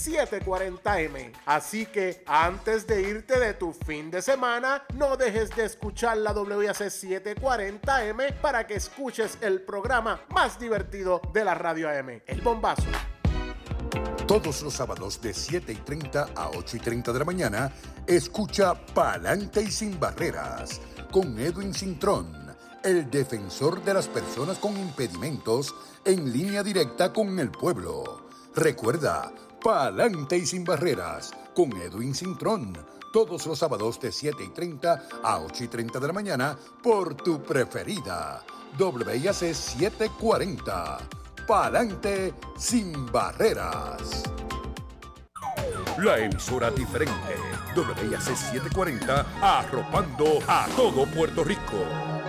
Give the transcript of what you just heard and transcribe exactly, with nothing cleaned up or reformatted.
setecientos cuarenta eme. Así que antes de irte de tu fin de semana, no dejes de escuchar la W A C setecientos cuarenta eme para que escuches el programa más divertido de la radio A M, El Bombazo. Todos los sábados de siete y treinta a ocho y treinta de la mañana, escucha Pa'lante y Sin Barreras con Edwin Cintrón, el defensor de las personas con impedimentos, en línea directa con el pueblo. Recuerda, Pa'lante y Sin Barreras con Edwin Cintrón, todos los sábados de siete y treinta a ocho y treinta de la mañana por tu preferida, W A C setecientos cuarenta. Pa'lante Sin Barreras. La emisora diferente, W A C setecientos cuarenta, arropando a todo Puerto Rico.